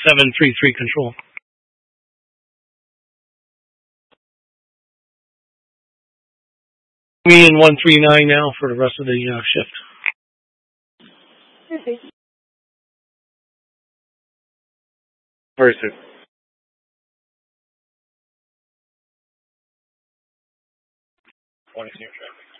733 control. Me in 139 now for the rest of the shift. Okay. Very soon. Want to see your traffic.